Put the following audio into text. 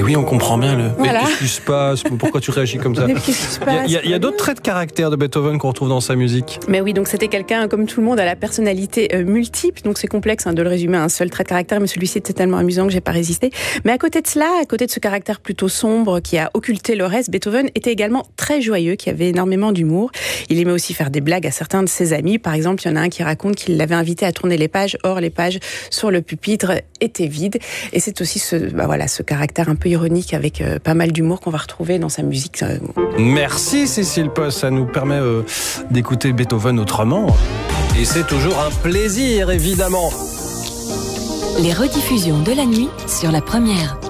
oui, on comprend bien le. Voilà. Mais qu'est-ce qui se passe? Pourquoi tu réagis comme ça? Il y a d'autres traits de caractère de Beethoven qu'on retrouve dans sa musique. Mais oui, donc c'était quelqu'un, comme tout le monde, à la personnalité multiple. Donc c'est complexe de le résumer à un seul trait de caractère, mais celui-ci était tellement amusant que j'ai pas résisté. Mais à côté de cela, à côté de ce caractère plutôt sombre qui a occulté le reste, Beethoven était également très joyeux, qui avait énormément d'humour. Il aimait aussi faire des blagues à certains de ses amis. Par exemple, il y en a un qui raconte qu'il l'avait invité à tourner les pages. Or, les pages sur le pupitre étaient vides. Et c'est aussi ce caractère un peu ironique avec pas mal d'humour qu'on va retrouver dans sa musique. Merci Cécile Post, ça nous permet d'écouter Beethoven autrement. Et c'est toujours un plaisir, évidemment. Les rediffusions de la nuit sur la première.